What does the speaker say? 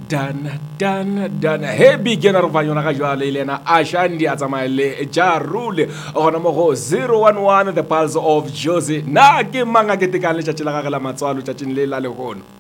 dan he beginner va yona ga jwa le lena a shandi a tsamaile ja rule gona mo go 011 the pulse of Josie na ke manga ke tekane tša tšela ga la matswalo tšatšing le la le gono